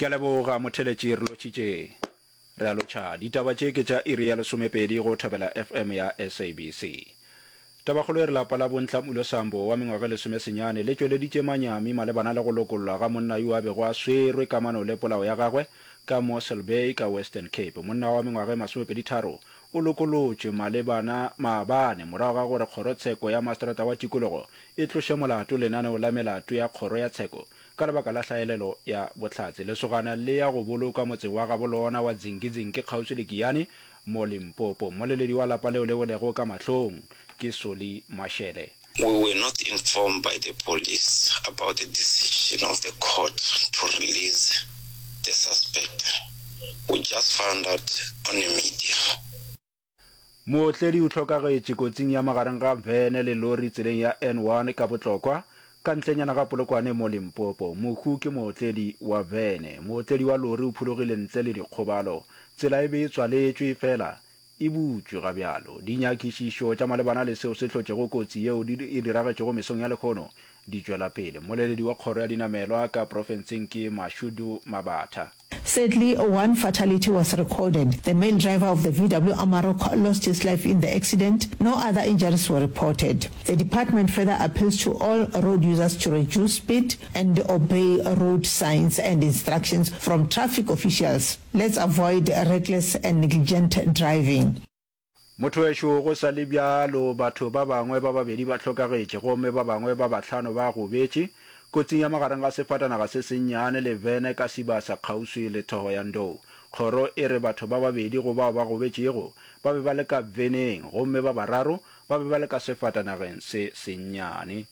ke leboga motheletši re lotšitše re a lotšha ditaba tše ke tša iri ya lesomepedi go Thobela FM ya SABC. Tabakgolo e re lapa la Bontlamulo Sambo wa mengwaga lesomesenyane le tšweleditše manyami malebana le go lokololwa ga monna yo a bego a swerwe kamano le polao ya gagwe ka Mossel Bay ka Western Cape. Monna wa mengwaga masomepeditharo o lokolotše malebana maabane morago ga gore kgorotsheko ya maseterata wa tikologo e tloše molato lenaneo la melato ya kgoro ya tsheko ka lebaka la hlaelelo ya bohlatse lesogana le ya go boloka motse wa gabolona wa Dzingidzingi ke kgauswi le Giyani mo Limpopo. Moleledi wa lapa leo le bolego ka mahlong ke Soli Mashele. We were not informed by the police about the decision of the court to release the suspect. We just found out on the media. Mootledi o tlhokagetše kotsing ya magareng ga vene le lori tseleng ya N1 ka Botlokwa ka ntlenyana ga Polokwane mo Limpopo. Mokhu ke mootledi wa vene. Mootledi wa lori o phulogile ntle le dikgobalo. Tsela e be e tswaletšwe fela e butšwe ga bjalo. Dinyakišišo tša malebana le seo se hlotšego kotsi yeo e diragetšego mesong ya lekgono di tšwela pele. Moleledi wa kgoro ya dinamelwa ka profenseng ke Mashudu Mabatha. Sadly, one fatality was recorded. The male driver of the VW Amarok lost his life in the accident. No other injuries were reported. The department further appeals to all road users to reduce speed and obey road signs and instructions from traffic officials. Let's avoid reckless and negligent driving. Motho ešo go sa le bjalo batho ba bangwe ba babedi ba hlokagetše gomme ba bangwe ba bahlano ba gobetše kotsing ya magareng ga sefatanaga se sennyane le vene ka Sibasa kgauswi le Thoho ya Ndou. Kgoro e re batho ba babedi go bao ba gobetšego ba be ba le ka veneng gomme ba bararo ba be ba le ka sefatanageng se sennyane.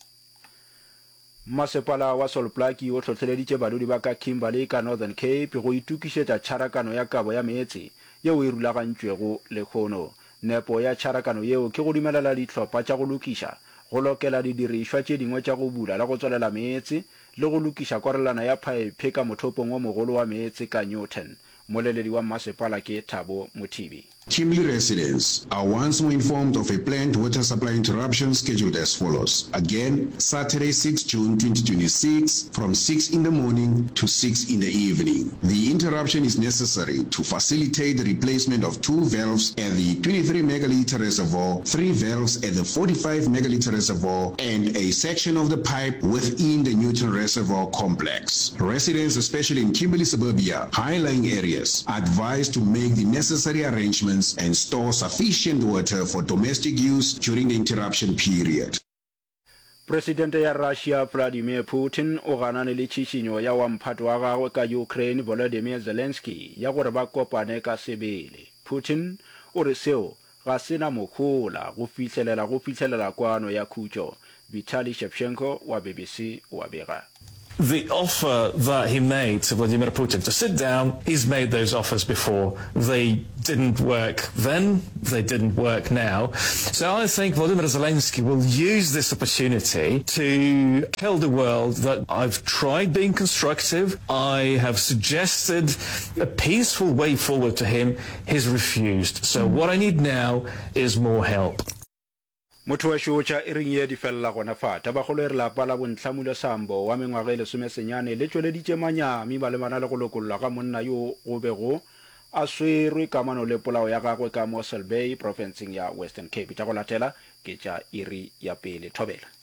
Masepala wa Solplaki o tlhotlheleditše badudi ba ka Kimberley ka Northern Cape go itukišetša tšharakano ya kabo ya meetse yeo e rulagantšwego lekgono. Nepo ya tšharakano yeo ke go dumelela dihlopha tša go lokiša go lokela didirišwa tše dingwe tša go bula la go tswalela meetse le go lokiša kwarelana ya phaepe ka mothopong wa mogolo wa meetse ka Newton. Moleledi wa masepala ke Thabo Mothibi. Kimberley residents are once more informed of a planned water supply interruption scheduled as follows. Again, Saturday 6 June 2026 from 6 in the morning to 6 in the evening. The interruption is necessary to facilitate the replacement of 2 valves at the 23 megaliter reservoir, 3 valves at the 45 megaliter reservoir, and a section of the pipe within the Newton Reservoir complex. Residents, especially in Kimberley suburbia, high-lying areas, are advised to make the necessary arrangements and store sufficient water for domestic use during the interruption period. Presidente ya Russia Vladimir Putin o ganane le tšhišinyo ya wa mphato wa gagwe ka Ukraine Volodymyr Zelensky ya gore ba kopane ka sebele. Putin o re seo ga sena mokgola go fitlhelela kwano ya khutšo. Vitaly Shevchenko wa BBC wa bega. The offer that he made to Vladimir Putin to sit down, he's made those offers before. They didn't work then, they didn't work now. So I think Volodymyr Zelensky will use this opportunity to tell the world that I've tried being constructive, I have suggested a peaceful way forward to him, he's refused. So what I need now is more help. Motho wa shocha e ring ye di fella gona fa tabagolo e re lapa la Bontlamulo Sambo wa mengwaga e lesomesenyane le tšweleditše manyami malebana le go lokololwa ga monna yo go bego a swerwe kamano le polao ya gagwe ka Mossel Bay profenseng ya Western Cape. Tša go latela ke tša iri ya pele. Thobela.